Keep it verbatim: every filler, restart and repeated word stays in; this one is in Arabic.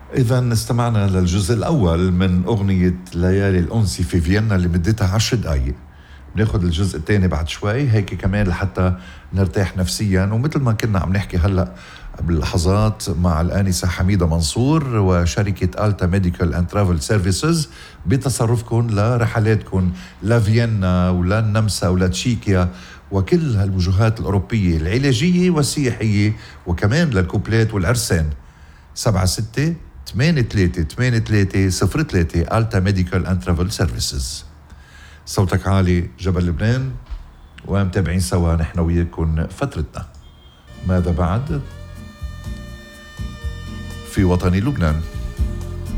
إذا استمعنا للجزء الأول من أغنية ليالي الأنس في فيينا اللي مدتها عشر دقايق. بناخد الجزء الثاني بعد شوي هيك كمان لحتى نرتاح نفسيا، ومثل ما كنا عم نحكي هلأ باللحظات مع الآنسة حميدة منصور وشركة ألتا ميديكال أند ترافل سيرفيسز بتصرفكم لرحلاتكم لفيينا ولا النمسا ولا تشيكيا وكل هالوجهات الأوروبية العلاجية والسياحية، وكمان للكوبلات والعرسان. سبعة ستة ثمانية ثلاثة ثمانية ثلاثة صفر ثلاثة ألتا ميديكال أند ترافل سيرفيسز. صوتك عالي جبل لبنان، ومتابعين سوا نحن وياكم فترتنا. ماذا بعد في وطن لبنان؟